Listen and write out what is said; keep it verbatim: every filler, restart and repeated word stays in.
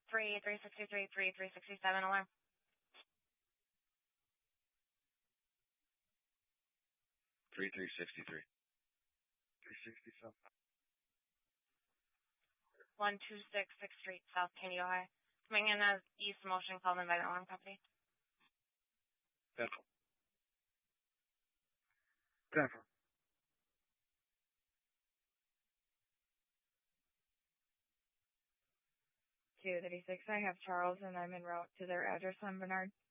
three three sixty-three, three three sixty-seven alarm. three three sixty-three. three sixty-seven. one two six sixth Street, South Candy, Ohio. Coming in as East Motion, called in by the alarm company. Denver. Denver. two thirty-six, I have Charles and I'm en route to their address on Bernard.